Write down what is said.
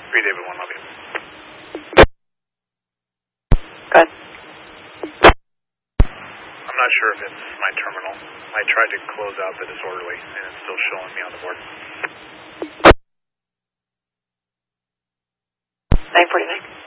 David 1, love you. Good. I'm not sure if it's my terminal. I tried to close out the disorderly, and it's still showing me on the board. 949.